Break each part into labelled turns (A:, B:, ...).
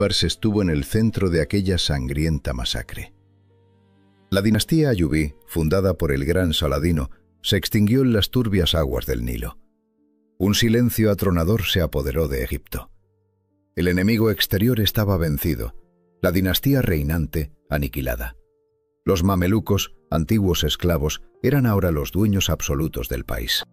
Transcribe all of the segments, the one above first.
A: Baibars estuvo en el centro de aquella sangrienta masacre. La dinastía ayubí, fundada por el gran Saladino, se extinguió en las turbias aguas del Nilo. Un silencio atronador se apoderó de Egipto. El enemigo exterior estaba vencido, la dinastía reinante aniquilada. Los mamelucos, antiguos esclavos, eran ahora los dueños absolutos del país.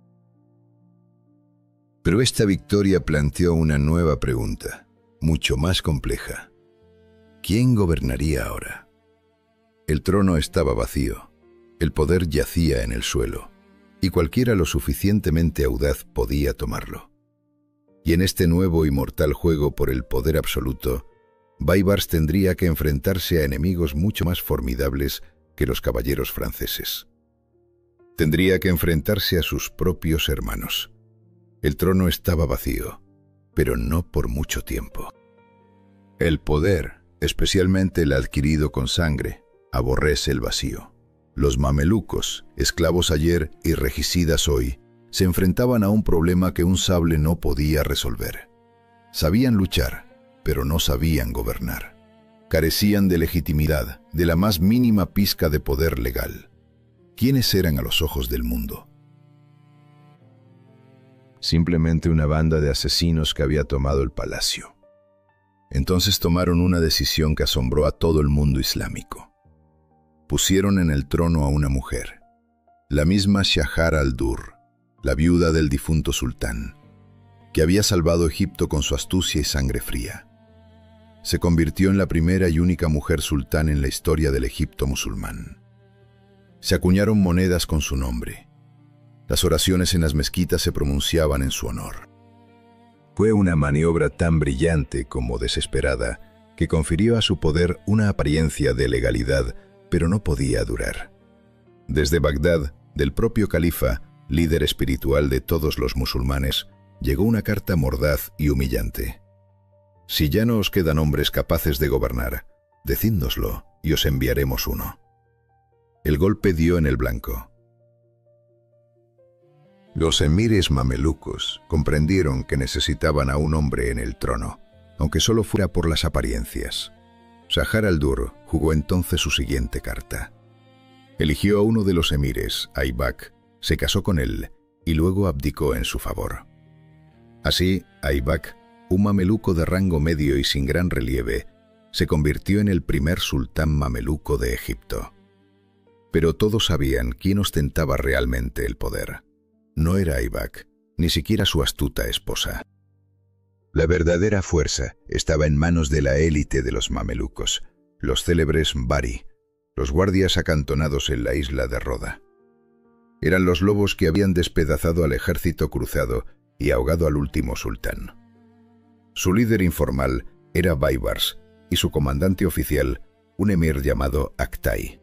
B: Pero esta victoria planteó una nueva pregunta, mucho más compleja. ¿Quién gobernaría ahora? El trono estaba vacío, el poder yacía en el suelo, y cualquiera lo suficientemente audaz podía tomarlo. Y en este nuevo y mortal juego por el poder absoluto, Baibars tendría que enfrentarse a enemigos mucho más formidables que los caballeros franceses. Tendría que enfrentarse a sus propios hermanos. El trono estaba vacío, pero no por mucho tiempo. El poder, especialmente el adquirido con sangre, aborrece el vacío. Los mamelucos, esclavos ayer y regicidas hoy, se enfrentaban a un problema que un sable no podía resolver. Sabían luchar, pero no sabían gobernar. Carecían de legitimidad, de la más mínima pizca de poder legal. ¿Quiénes eran a los ojos del mundo?
A: Simplemente una banda de asesinos que había tomado el palacio. Entonces tomaron una decisión que asombró a todo el mundo islámico. Pusieron en el trono a una mujer, la misma Shahar al-Durr, la viuda del difunto sultán, que había salvado Egipto con su astucia y sangre fría. Se convirtió en la primera y única mujer sultán en la historia del Egipto musulmán. Se acuñaron monedas con su nombre. Las oraciones en las mezquitas se pronunciaban en su honor. Fue una maniobra tan brillante como desesperada que confirió a su poder una apariencia de legalidad, pero no podía durar. Desde Bagdad, del propio califa, líder espiritual de todos los musulmanes, llegó una carta mordaz y humillante. Si ya no os quedan hombres capaces de gobernar, decídnoslo y os enviaremos uno. El golpe dio en el blanco. Los emires mamelucos comprendieron que necesitaban a un hombre en el trono, aunque solo fuera por las apariencias. Shahar al-Durr jugó entonces su siguiente carta. Eligió a uno de los emires, Aybak, se casó con él y luego abdicó en su favor. Así, Aybak, un mameluco de rango medio y sin gran relieve, se convirtió en el primer sultán mameluco de Egipto. Pero todos sabían quién ostentaba realmente el poder. No era Aybak, ni siquiera su astuta esposa. La verdadera fuerza estaba en manos de la élite de los mamelucos, los célebres Bari, los guardias acantonados en la isla de Roda. Eran los lobos que habían despedazado al ejército cruzado y ahogado al último sultán. Su líder informal era Baibars y su comandante oficial, un emir llamado Aktai.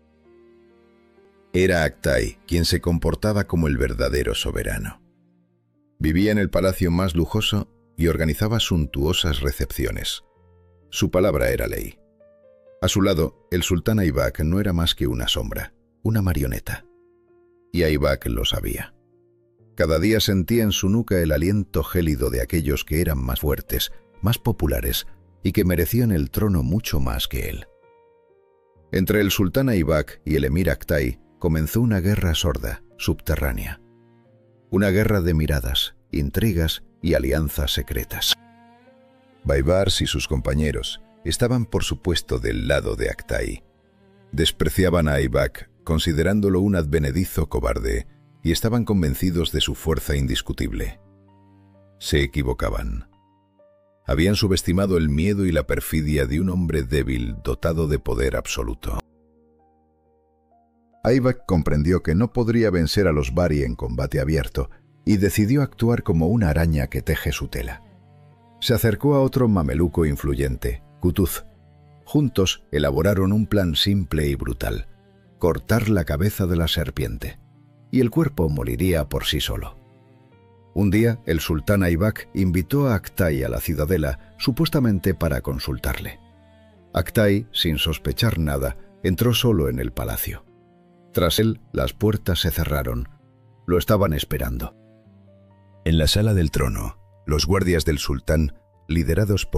A: Era Aktai quien se comportaba como el verdadero soberano. Vivía en el palacio más lujoso y organizaba suntuosas recepciones. Su palabra era ley. A su lado, el sultán Aybak no era más que una sombra, una marioneta. Y Aybak lo sabía. Cada día sentía en su nuca el aliento gélido de aquellos que eran más fuertes, más populares y que merecían el trono mucho más que él. Entre el sultán Aybak y el emir Aktai comenzó una guerra sorda, subterránea. Una guerra de miradas, intrigas y alianzas secretas. Baibars y sus compañeros estaban por supuesto del lado de Aktai. Despreciaban a Aybak, considerándolo un advenedizo cobarde, y estaban convencidos de su fuerza indiscutible. Se equivocaban. Habían subestimado el miedo y la perfidia de un hombre débil dotado de poder absoluto. Aybak comprendió que no podría vencer a los Bari en combate abierto y decidió actuar como una araña que teje su tela. Se acercó a otro mameluco influyente, Qutuz. Juntos elaboraron un plan simple y brutal: cortar la cabeza de la serpiente, y el cuerpo moriría por sí solo. Un día, el sultán Aybak invitó a Aktai a la ciudadela, supuestamente para consultarle. Aktai, sin sospechar nada, entró solo en el palacio. Tras él, las puertas se cerraron. Lo estaban esperando. En la sala del trono, los guardias del sultán, liderados por